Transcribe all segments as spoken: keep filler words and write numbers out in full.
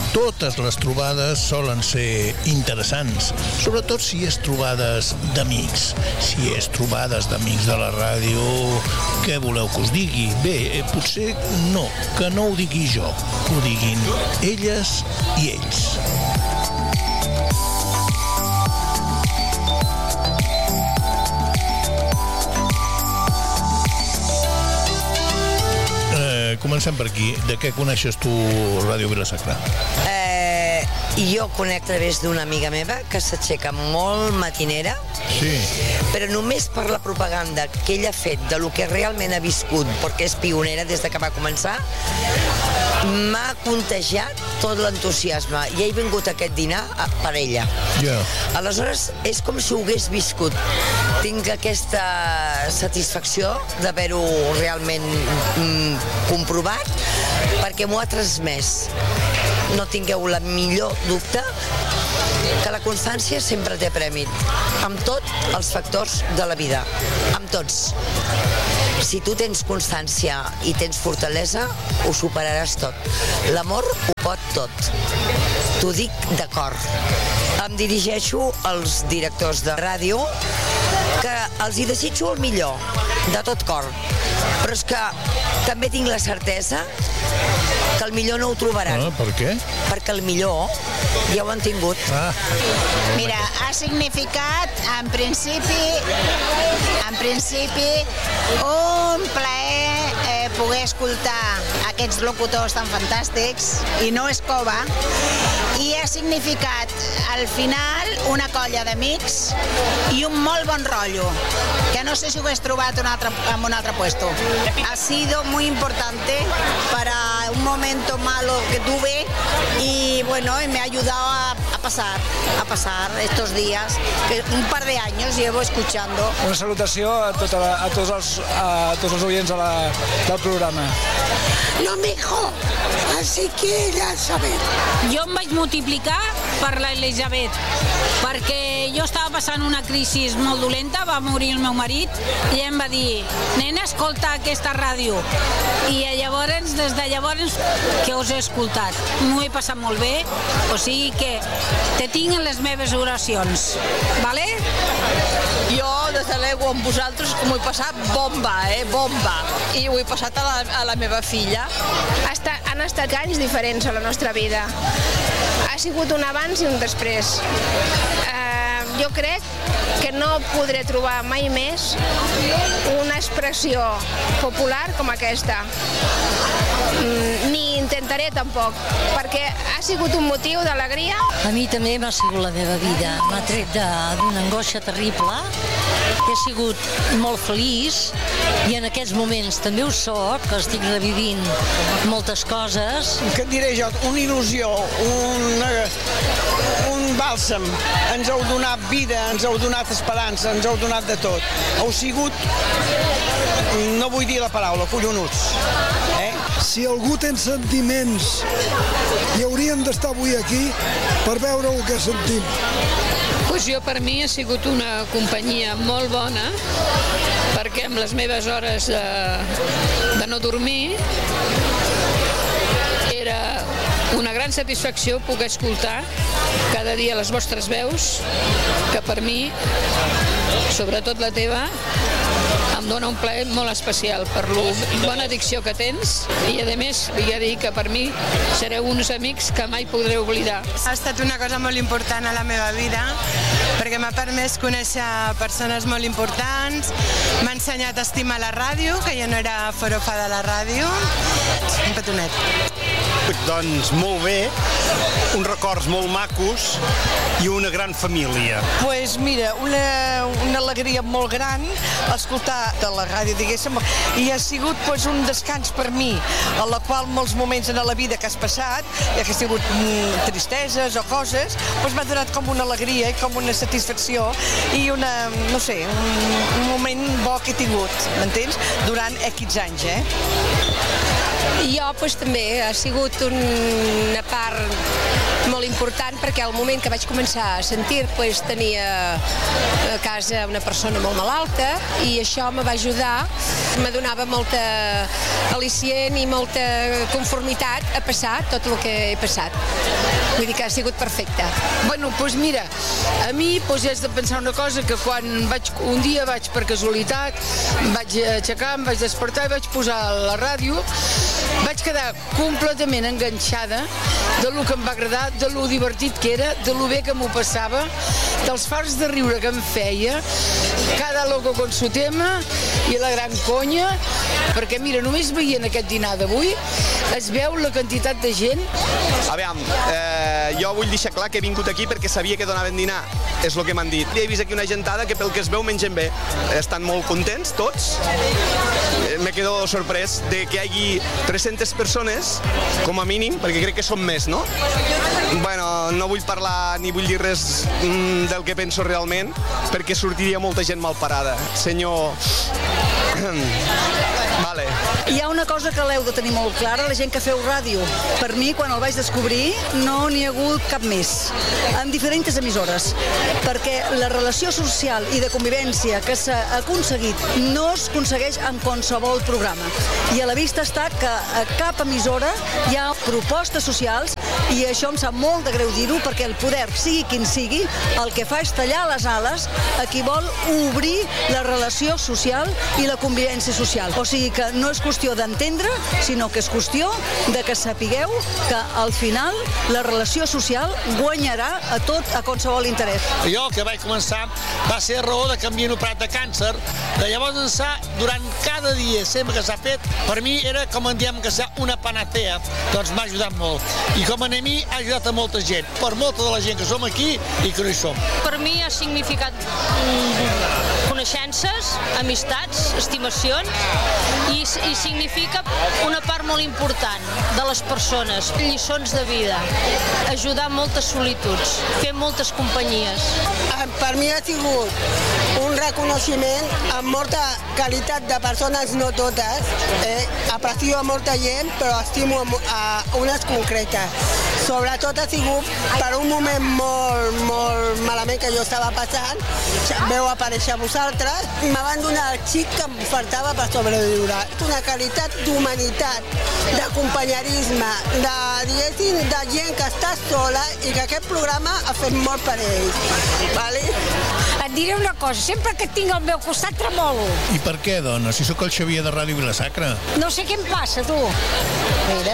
Totes les trobades solen ser interessants, sobretot si és trobades d'amics. Si és trobades d'amics de la ràdio, què voleu que us digui? Bé, potser no, que no ho digui jo, que ho diguin elles i ells. Eh, comencem per aquí. De què coneixes tu Ràdio Vila-sacra? Eh, jo conec a través d'una amiga meva que s'aixeca molt matinera, sí, però només per la propaganda que ella ha fet de lo que realment ha viscut, perquè és pionera des de que va començar, m'ha contagiat tot l'entusiasme i he vingut a aquest dinar per ella. Yeah. Aleshores, és com si ho hagués viscut. Tinc aquesta satisfacció d'haver-ho realment mm, comprovat perquè m'ho ha transmès. No tingueu la millor dubte que la constància sempre té premi, amb tots els factors de la vida, amb tots. Si tu tens constància i tens fortalesa, ho superaràs tot. L'amor ho pot tot. T'ho dic de cor. Em dirigeixo als directors de ràdio que els hi desitjo el millor, de tot cor. Però és que també tinc la certesa que el millor no ho trobaran. Ah, per què? Perquè el millor ja ho han tingut. Ah. Mira, ha significat, en principi, en principi, un plaer eh, poder escoltar aquests locutors tan fantàstics, i no és cova, i ha significat, al final, una colla d'amics i un molt bon rotllo, que no sé si ho hagués trobat un altre, en un altre puesto. Ha sido muy importante para un momento malo que tuve y bueno, y me ha ayudado a, a pasar, a pasar estos días, que un par de años llevo escuchando. Una salutació a, tota la, a, tots, els, a tots els oients de la, del programa. No, mijo, así que ya sabes. Jo em vaig multiplicar per l'Elisabet, perquè jo estava passant una crisi molt dolenta, va morir el meu marit, i em va dir, nena, escolta aquesta ràdio. I llavors, des de llavors, que us he escoltat. M'ho he passat molt bé, o sigui que te tinc en les meves oracions, vale? Jo, des de l'ego amb vosaltres, m'ho he passat bomba, eh, bomba. I ho he passat a la, a la meva filla. Ha estat, han estat anys diferents a la nostra vida. Ha sigut un abans i un després. Eh, jo crec que no podré trobar mai més una expressió popular com aquesta. Ni intentaré tampoc, perquè ha sigut un motiu d'alegria. A mi també m'ha sigut la meva vida. M'ha tret d'una angoixa terrible. He sigut molt feliç i en aquests moments també ho soc, que estic revivint moltes coses. Què et diré jo? Una il·lusió, un, un bàlsam. Ens heu donat vida, ens heu donat esperança, ens heu donat de tot. Heu sigut, no vull dir la paraula, collonuts. Eh? Si algú té sentiments i haurien d'estar avui aquí per veure el que sentim. Pues jo, per mi, ha sigut una companyia molt bona, perquè amb les meves hores de, de no dormir era una gran satisfacció poder escoltar cada dia les vostres veus, que per mi, sobretot la teva, em dona un plaer molt especial per la bona dicció que tens i, a més, vull dir que per mi sereu uns amics que mai podré oblidar. Ha estat una cosa molt important a la meva vida perquè m'ha permès conèixer persones molt importants, m'ha ensenyat a estimar la ràdio, que jo no era forofa de la ràdio. Un petonet. Doncs molt bé, uns records molt macos i una gran família. Pues mira, una, una alegria molt gran escoltar de la ràdio, diguéssim, i ha sigut pues, un descans per mi, a la qual molts moments en la vida que has passat, ja que ha sigut mm, tristeses o coses, pues, m'ha donat com una alegria i com una satisfacció i una, no sé, un, un moment bo que he tingut, m'entens? Durant X anys, eh? Jo doncs, també ha sigut una part molt important perquè al moment que vaig començar a sentir doncs, tenia a casa una persona molt malalta i això me va ajudar, me donava molta al·licient i molta conformitat a passar tot el que he passat. Vull dir que ha sigut perfecte. Bueno, doncs mira, a mi doncs, he de pensar una cosa, que quan vaig, un dia vaig per casualitat, em vaig aixecar, em vaig despertar i vaig posar la ràdio, vaig quedar completament enganxada de lo que em va agradar, de lo divertit que era, de lo bé que m'ho passava, dels farts de riure que em feia, cada loco con su tema i la gran conya, perquè mira, només veient aquest dinar d'avui es veu la quantitat de gent. Aviam, eh, jo vull deixar clar que he vingut aquí perquè sabia que donaven dinar, és el que m'han dit. He vist aquí una gentada que pel que es veu mengen bé. Estan molt contents tots. Me quedo sorprès de que hi hagi tres-centes persones, com a mínim, perquè crec que són més, no? Bueno, no vull parlar ni vull dir res mm, del que penso realment, perquè sortiria molta gent malparada. Senyor... Vale. Hi ha una cosa que l'heu de tenir molt clara, la gent que feu ràdio. Per mi, quan el vaig descobrir, no n'hi ha hagut cap més, en diferents emissores, perquè la relació social i de convivència que s'ha aconseguit no es aconsegueix en qualsevol programa. I a la vista està que a cap emissora hi ha propostes socials i això em sap molt de greu dir-ho perquè el poder, sigui quin sigui, el que fa és tallar les ales a qui vol obrir la relació social i la convivència social. O sigui que no és qüestió d'entendre, sinó que és qüestió de que sapigueu que al final la relació social guanyarà a tot, a qualsevol interès. Jo el que vaig començar va ser a raó de que m'havien operat de càncer. De llavors ençà, durant cada dia, sempre que s'ha fet, per mi era, com en diem, que s'ha una panacea. Doncs m'ha ajudat molt. I com a mi ha ajudat a molta gent, per molta de la gent que som aquí i que no hi som. Per mi ha significat mm, coneixences, amistats, estimacions i, i significa una part molt important de les persones, lliçons de vida, ajudar moltes solituds, fer moltes companyies. Per mi ha sigut un reconeixement amb molta qualitat de persones, no totes. Eh? Aprecio a molta gent, però estimo a unes concretes. Sobretot ha sigut per un moment molt, molt malament que jo estava passant, veu aparèixer vosaltres, i me van donar el xic que em faltava per sobreviure. Una qualitat d'humanitat, de companyerisme, de, diguéssim, de gent que està sola i que aquest programa ha fet molt per ells. Vale? Et diré una cosa, sempre que et tinc al meu costat tremolo. I per què, dona? Si sóc el Xavier de Ràdio Vila-sacra. No sé què em passa, tu. Mira.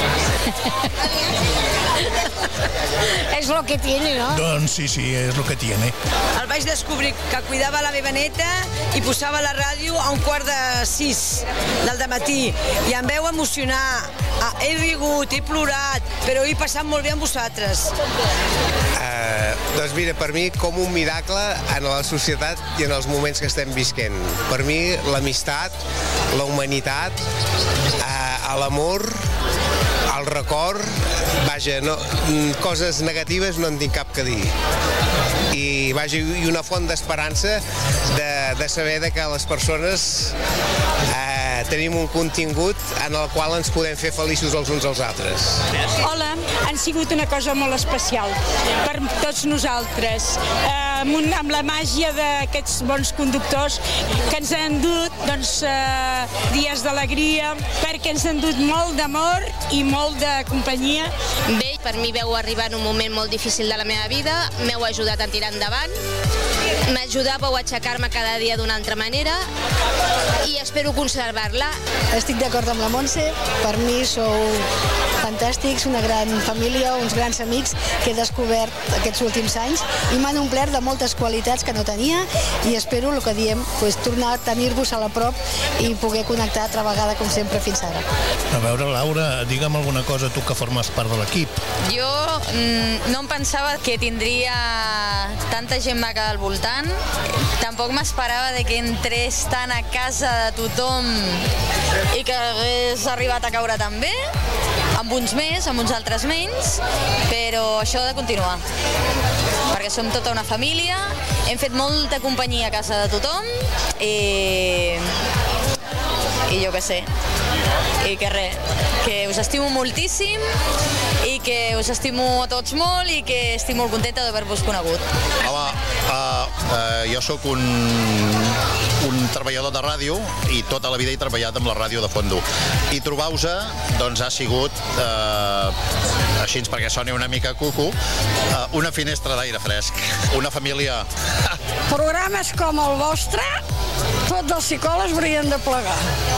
És lo que tiene, no? Doncs sí, sí, és lo que tiene. El vaig descobrir que cuidava la meva neta i posava la ràdio a un quart de sis del dematí i em veu emocionar. He rigut, he plorat, però he passat molt bé amb vosaltres. Uh, doncs mira, per mi com un miracle en la societat i en els moments que estem visquent. Per mi l'amistat, la humanitat, uh, l'amor, el record, vaja, no, coses negatives no en tinc cap que dir. I, vaja, i una font d'esperança de, de saber de que les persones eh, tenim un contingut en el qual ens podem fer feliços els uns als altres. Hola, han sigut una cosa molt especial per tots nosaltres, eh, amb, un, amb la màgia d'aquests bons conductors que ens han dut doncs, eh, dies d'alegria, perquè ens han dut molt d'amor i molt de companyia. Bé, per mi veu arribar en un moment molt difícil de la meva vida, m'heu ajudat a tirar endavant, m'ajudàveu a aixecar-me cada dia d'una altra manera i espero conservar-la. Estic d'acord amb la Montse, per mi sou fantàstics, una gran família, uns grans amics que he descobert aquests últims anys i m'han omplert de moltes qualitats que no tenia i espero, el que diem, pues, tornar a tenir-vos a la prop i poder connectar altra vegada com sempre fins ara. A veure, Laura, digue'm alguna cosa tu que formes part de l'equip. Jo mm, no em pensava que tindria tanta gent maca al voltant, tampoc m'esperava de que entrés tant a casa de tothom i que hagués arribat a caure tan bé, amb uns més, amb uns altres menys, però això ha de continuar, perquè som tota una família, hem fet molta companyia a casa de tothom i, i jo què sé, i que res, que us estimo moltíssim i que us estimo a tots molt i que estic molt contenta d'haver-vos conegut. Home, uh, uh, jo sóc un, un treballador de ràdio i tota la vida he treballat amb la ràdio de fondo. I trobar-vos doncs, ha sigut, uh, així perquè soni una mica cucu, uh, una finestra d'aire fresc, una família. Programes com el vostre, tots els psicòlegs haurien de plegar.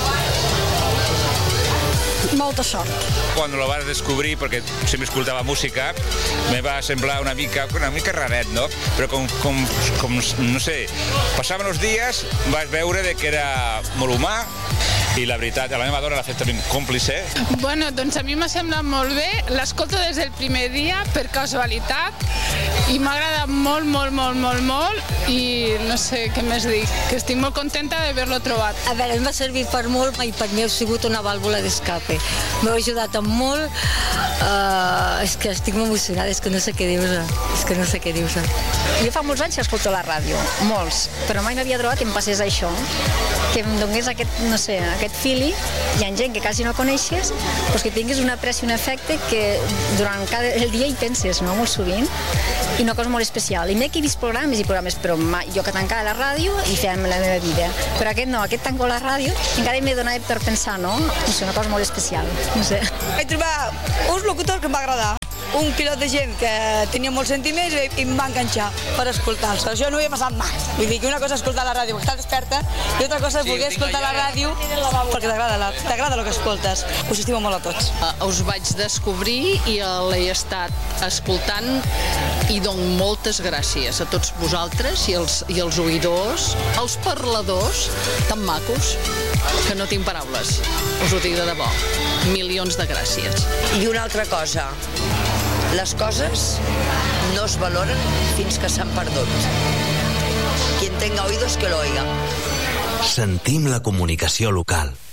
Molta sort. Cuando lo vas a descubrir, porque siempre escoltava música, me va semblar una mica, una mica raret, no? Però com, com, com, no sé, passaven els dies, vas veure de que era molt humà, i la veritat, a la meva dona l'ha fet també còmplice. Bueno, doncs a mi m'ha semblat molt bé, l'escolto des del primer dia per casualitat i m'ha agradat molt, molt, molt, molt, molt i no sé què més dir, que estic molt contenta d'haver-lo trobat. A veure, m'ha servit per molt i per mi ha sigut una vàlvula d'escape. M'ha ajudat amb molt, uh, és que estic molt emocionada, és que no sé què dir-vos, és que no sé què dir-vos. Jo fa molts anys que escolto la ràdio, molts, però mai m'havia trobat que em passés això, que em donés aquest, no sé, aquest fili. Hi ha gent que quasi no coneixes, però que tinguis un apreci, un efecte que durant cada, el dia hi penses, no?, molt sovint, i una cosa molt especial. I m'he que he vist programes i programes, però mai, jo que tancava la ràdio i fèiem la meva vida. Però aquest no, aquest tanco la ràdio i encara m'he donat per pensar, no? És una cosa molt especial, no sé. Vaig trobar uns locutors que em va agradar. Un pilot de gent que tenia molts sentiments i em va enganxar per escoltar-los. Això no ho havia passat mai. Vull dir que una cosa és escoltar la ràdio perquè estàs desperta i altra cosa és voler escoltar la ràdio perquè t'agrada t'agrada el que escoltes. Us estimo molt a tots. Uh, us vaig descobrir i l'he estat escoltant i dono moltes gràcies a tots vosaltres i els, i els oïdors, els parladors tan macos que no tinc paraules. Us ho dic de debò. Milions de gràcies. I una altra cosa, les coses no es valoren fins que s'han perdut. Quien tenga oídos que lo oiga. Sentim la comunicació local.